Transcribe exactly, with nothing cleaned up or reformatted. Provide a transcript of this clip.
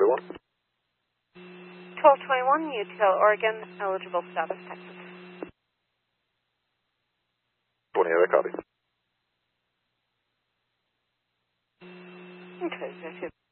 twenty-one. twelve twenty-one, U T L Oregon, eligible status Texas. twenty, other copy. Okay,